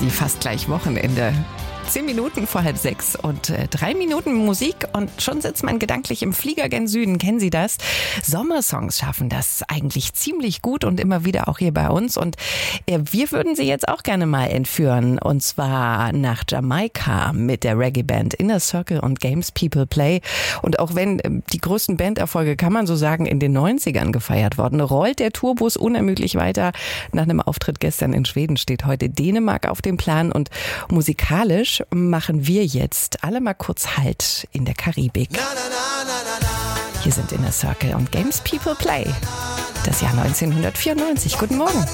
quasi fast gleich Wochenende. 10 Minuten vor 5:30 und 3 Minuten Musik und schon sitzt man gedanklich im Flieger gen Süden. Kennen Sie das? Sommersongs schaffen das eigentlich ziemlich gut und immer wieder auch hier bei uns. Und wir würden Sie jetzt auch gerne mal entführen. Und zwar nach Jamaika mit der Reggae-Band Inner Circle und Games People Play. Und auch wenn die größten Banderfolge, kann man so sagen, in den 90ern gefeiert worden, rollt der Tourbus unermüdlich weiter. Nach einem Auftritt gestern in Schweden steht heute Dänemark auf dem Plan. Und musikalisch machen wir jetzt alle mal kurz Halt in der Karibik. Hier sind Inner Circle und Games People Play. Das Jahr 1994. Guten Morgen.